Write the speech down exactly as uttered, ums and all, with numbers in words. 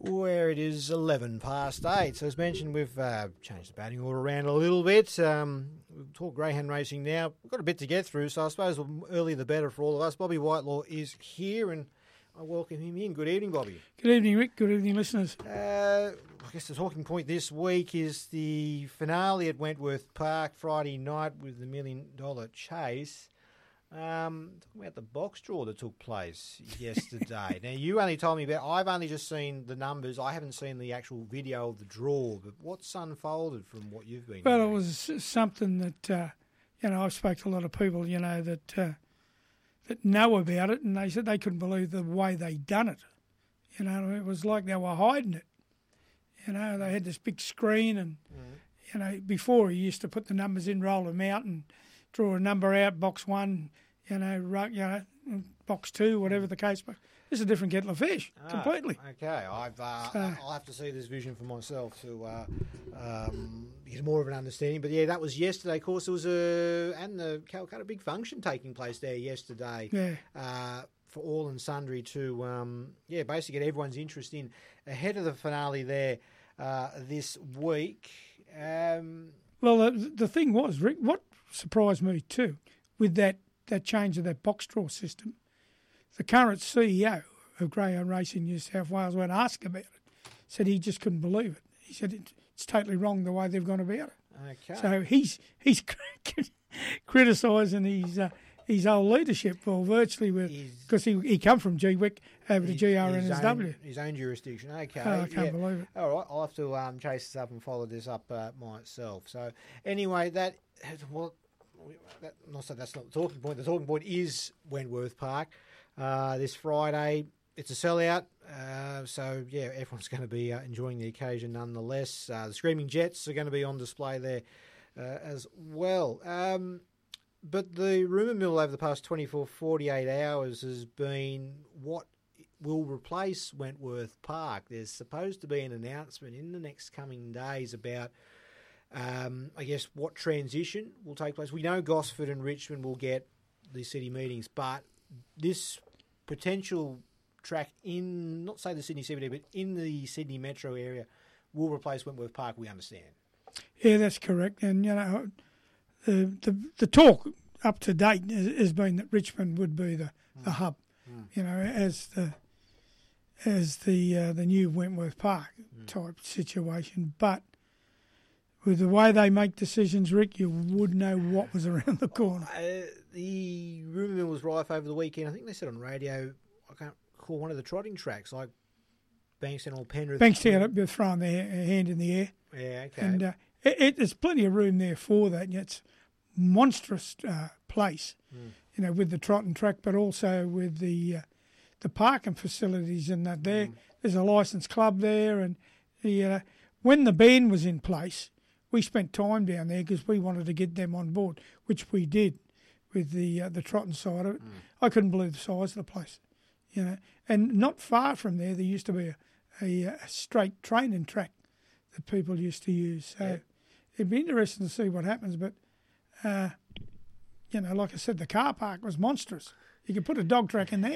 where it is eleven past eight. So as mentioned, we've uh, changed the batting order around a little bit. Um, we'll talk greyhound racing now. We've got a bit to get through, so I suppose the earlier the better for all of us. Bobby Whitelaw is here, and I welcome him in. Good evening, Bobby. Good evening, Rick. Good evening, listeners. Uh, I guess the talking point this week is the finale at Wentworth Park Friday night with the Million Dollar Chase. Um, talking about the box draw that took place yesterday. Now, you only told me about, I've only just seen the numbers. I haven't seen the actual video of the draw, but what's unfolded from what you've been Well, hearing? it was something that, uh, you know, I've spoke to a lot of people, you know, that uh, that know about it, and they said they couldn't believe the way they done it. You know, it was like they were hiding it. You know, they had this big screen, and, mm. you know, before he used to put the numbers in, roll them out, and draw a number out, box one, you know, right, you know, box two, whatever the case. But it's a different kettle of fish, ah, completely. Okay, I've uh, so, I'll have to see this vision for myself to uh, um, get more of an understanding. But yeah, that was yesterday. Of course, there was a and the Calcutta big function taking place there yesterday. Yeah. Uh, for all and sundry to um, yeah, basically get everyone's interest in ahead of the finale there uh, this week. Um, well, the, the thing was, Rick, what surprised me too with that. that change of that box draw system, the current C E O of Greyhound Racing New South Wales, when asked about it, said he just couldn't believe it. He said it, it's totally wrong the way they've gone about it. Okay. So he's he's criticising his uh, his old leadership, well, virtually with because he he come from G W I C over to G R N S W. His own, his own jurisdiction. Okay. Oh, I can't yeah. believe it. All right, I'll have to um, chase this up and follow this up uh, myself. So anyway, that well. That, not so that's not the talking point. The talking point is Wentworth Park uh, this Friday. It's a sellout, uh, so yeah, everyone's going to be uh, enjoying the occasion nonetheless. Uh, the Screaming Jets are going to be on display there uh, as well. Um, but the rumour mill over the past twenty-four, forty-eight hours has been what will replace Wentworth Park. There's supposed to be an announcement in the next coming days about Um, I guess what transition will take place. We know Gosford and Richmond will get the city meetings, but this potential track in, not say the Sydney C B D, but in the Sydney metro area will replace Wentworth Park, we understand. Yeah, that's correct. And, you know, the the, the talk up to date has, has been that Richmond would be the, mm. the hub, mm. you know, as the as the uh, the new Wentworth Park mm. type situation. But with the way they make decisions, Rick, you would know what was around the corner. Uh, the rumour mill was rife over the weekend. I think they said on radio, I can't recall one of the trotting tracks, like Bankstown or Penrith. Bankstown, they're throwing their hand in the air. Yeah, okay. And uh, it, it, there's plenty of room there for that. And it's a monstrous uh, place, mm. you know, with the trotting track, but also with the uh, the parking facilities and that there. Mm. There's a licensed club there. And the, uh, when the band was in place, we spent time down there because we wanted to get them on board, which we did with the uh, the trotting side of it. Mm. I couldn't believe the size of the place, you know. And not far from there, there used to be a, a, a straight training track that people used to use. So yeah. It'd be interesting to see what happens. But, uh, you know, like I said, the car park was monstrous. You could put a dog track in there.